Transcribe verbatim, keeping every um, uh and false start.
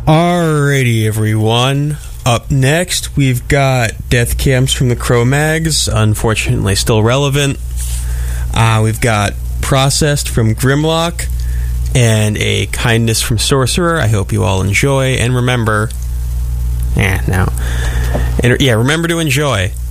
Alrighty, everyone. Up next, we've got Death Camps from the Cro-Mags, unfortunately still relevant. Uh, we've got Processed from Grimlock, and a Kindness from Sorcerer. I hope you all enjoy, and remember... Eh, no. And, yeah, remember to enjoy.